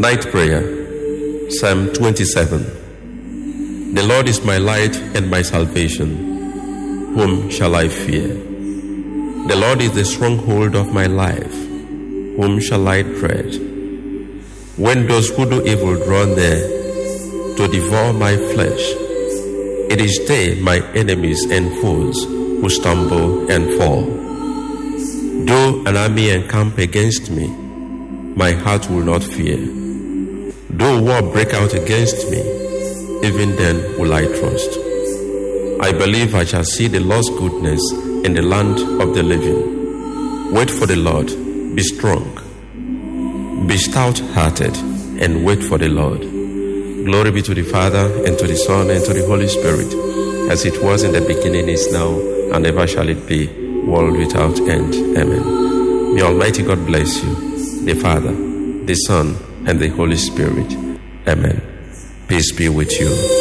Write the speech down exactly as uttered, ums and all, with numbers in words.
Night prayer, Psalm twenty-seven. The Lord is my light and my salvation. Whom shall I fear? The Lord is the stronghold of my life. Whom shall I dread? When those who do evil draw near to devour my flesh, it is they, my enemies and foes, who stumble and fall. Though an army encamp against me, my heart will not fear. Though war break out against me, even then will I trust. I believe I shall see the Lord's goodness in the land of the living. Wait for the Lord, be strong, be stout-hearted, and wait for the Lord. Glory be to the Father, and to the Son, and to the Holy Spirit, as it was in the beginning, is now, and ever shall it be, world without end. Amen. May Almighty God bless you, the Father, the Son, and the Holy Spirit. Amen. Peace be with you.